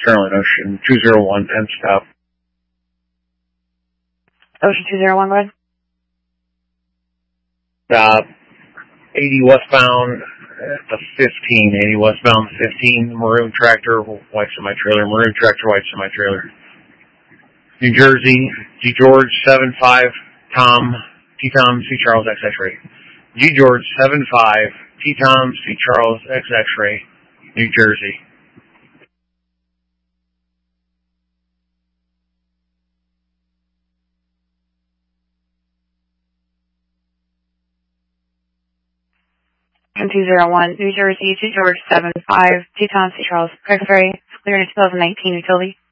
Fairland Ocean 201, end stop. Ocean 201, go ahead. 80 westbound at the 15. 80 westbound 15, maroon tractor, white semi-trailer. Maroon tractor, white semi-trailer. New Jersey, G. George 75, Tom, T. Tom, C. Charles, X. X-ray. G. George 75, T. Tom, C. Charles, X. X-ray, New Jersey. Ocean 201, New Jersey, G. George 75, T. Tom, C. Charles, X. X-ray, clear in 2019 utility.